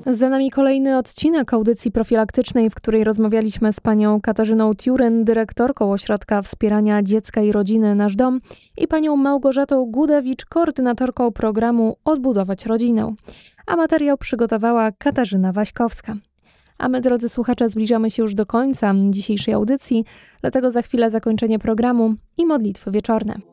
Za nami kolejny odcinek audycji profilaktycznej, w której rozmawialiśmy z panią Katarzyną Tiuryn, dyrektorką Ośrodka Wspierania Dziecka i Rodziny Nasz Dom, i panią Małgorzatą Gudewicz, koordynatorką programu Odbudować Rodzinę. A materiał przygotowała Katarzyna Waśkowska. A my, drodzy słuchacze, zbliżamy się już do końca dzisiejszej audycji, dlatego za chwilę zakończenie programu i modlitwy wieczorne.